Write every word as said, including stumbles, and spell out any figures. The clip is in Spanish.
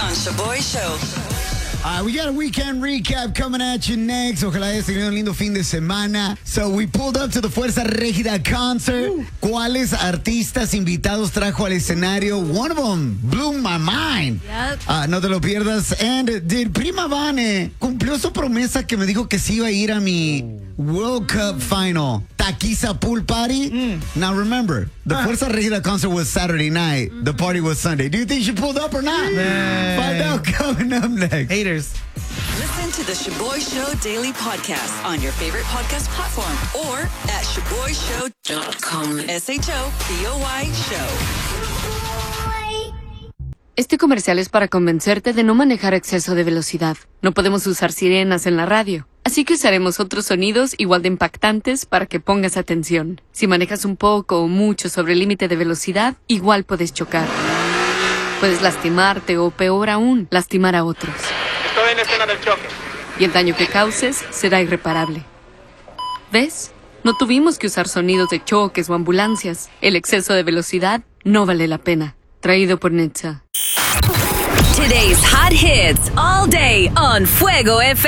on Shaboy Show. Uh, we got a weekend recap coming at you next. Ojalá hayas tenido un lindo fin de semana. So we pulled up to the Fuerza Régida concert. Uh. ¿Cuáles artistas invitados trajo al escenario? One of them blew my mind. Yep. Uh, no te lo pierdas. And did Prima Vane cumplió su promesa que me dijo que sí iba a ir a mi World Cup final? Taquiza Pool Party? Mm. Now remember, the uh. Fuerza Régida concert was Saturday night. Mm-hmm. The party was Sunday. Do you think she pulled up or not? Nah. Find out coming up next. Haters. Listen to the Shaboy Show Daily Podcast on your favorite podcast platform or at shaboy show dot com. S H O B O Y Show. Este comercial es para convencerte de no manejar a exceso de velocidad. No podemos usar sirenas en la radio, así que usaremos otros sonidos igual de impactantes para que pongas atención. Si manejas un poco o mucho sobre el límite de velocidad, igual puedes chocar. Puedes lastimarte o, peor aún, lastimar a otros. Estoy en la escena del choque. Y el daño que causes será irreparable. ¿Ves? No tuvimos que usar sonidos de choques o ambulancias. El exceso de velocidad no vale la pena. Traído por Netza. Today's hot hits all day on Fuego F M.